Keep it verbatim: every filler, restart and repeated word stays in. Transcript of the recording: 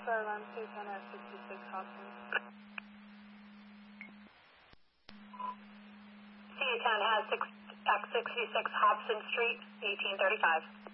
Star Alarm two ten at sixty-six Hobson. C U ten has six, at sixty-six Hobson Street, eighteen thirty-five.